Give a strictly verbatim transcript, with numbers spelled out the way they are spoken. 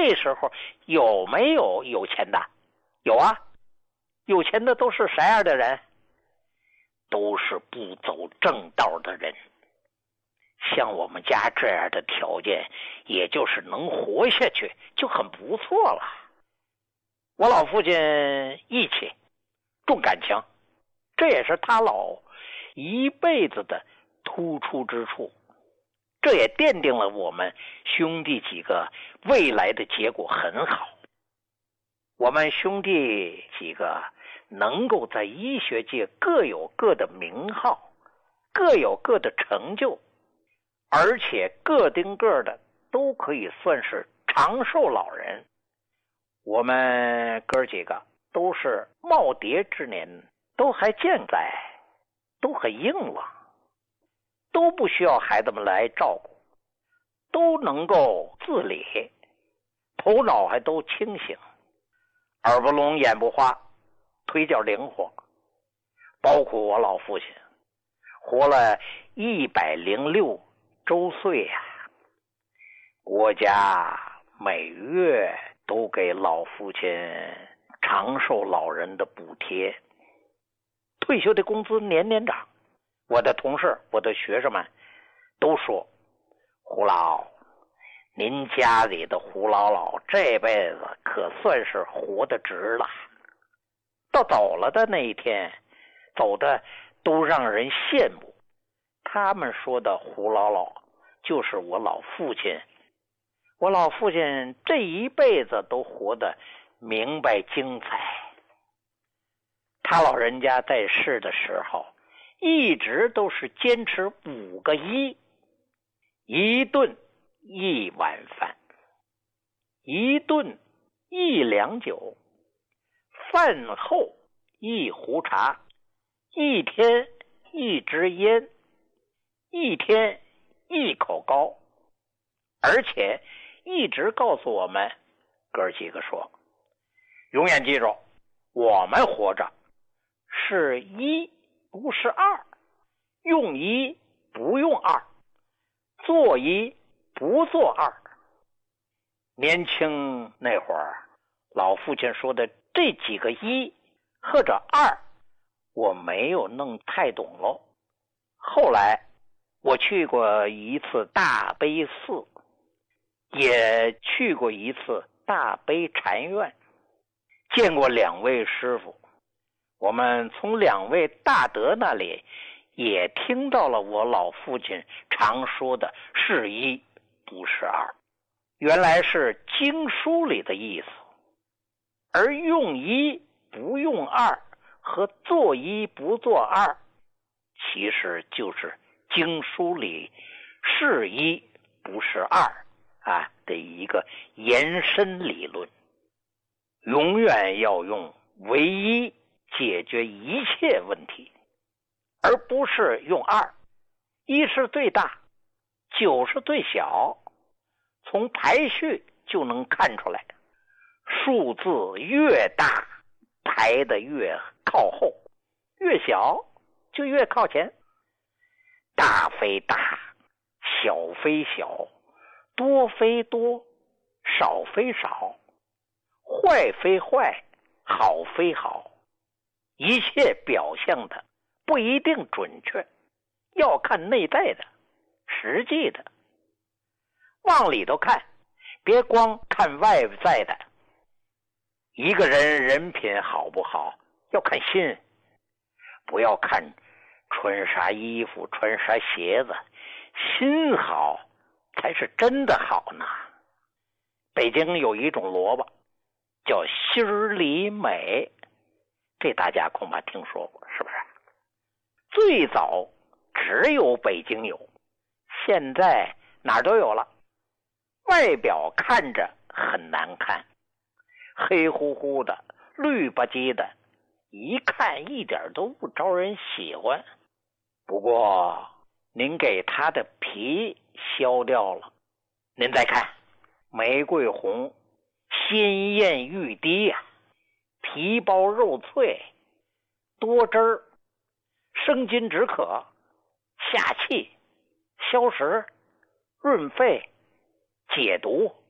那时候有没有有钱的？有啊，有钱的都是啥样的人？都是不走正道的人。像我们家这样的条件，也就是能活下去就很不错了。我老父亲义气重感情，这也是他老一辈子的突出之处，这也奠定了我们兄弟几个未来的结果很好。我们兄弟几个能够在医学界各有各的名号，各有各的成就，而且个顶个的都可以算是长寿老人。我们哥几个都是耄耋之年，都还健在，都很硬朗，都不需要孩子们来照顾，都能够自理，头脑还都清醒，耳不聋眼不花，腿脚灵活。包括我老父亲活了一百零六周岁呀、啊，国家每月都给老父亲长寿老人的补贴，退休的工资年年涨。我的同事我的学生们都说，胡老，您家里的胡老老这辈子可算是活得值了。到走了的那一天，走的都让人羡慕。他们说的胡老老就是我老父亲。我老父亲这一辈子都活得明白精彩。他老人家在世的时候一直都是坚持五个一：一顿一碗饭，一顿一两酒，饭后一壶茶，一天一支烟，一天一口糕。而且一直告诉我们哥几个说，永远记住，我们活着是一不是二，用一不用二，做一不做二。年轻那会儿老父亲说的这几个一或者二我没有弄太懂喽。后来我去过一次大悲寺，也去过一次大悲禅院，见过两位师傅。我们从两位大德那里也听到了我老父亲常说的是一不是二，原来是经书里的意思。而用一不用二和做一不做二，其实就是经书里是一不是二啊的一个延伸理论。永远要用唯一解决一切问题，而不是用二。一是最大，九是最小，从排序就能看出来，数字越大排得越靠后，越小就越靠前。大非大，小非小，多非多，少非少，坏非坏，好非好。一切表象的不一定准确，要看内在的实际的。往里头看，别光看外在的。一个人人品好不好要看心，不要看穿啥衣服穿啥鞋子，心好才是真的好呢。北京有一种萝卜叫心里美，这大家恐怕听说过，是不是？最早只有北京有，现在哪儿都有了。外表看着很难看，黑乎乎的，绿吧唧的，一看一点都不招人喜欢。不过您给它的皮削掉了，您再看玫瑰红，鲜艳欲滴呀、啊，皮包肉脆，多汁儿，生津止渴，下气，消食，润肺，解毒。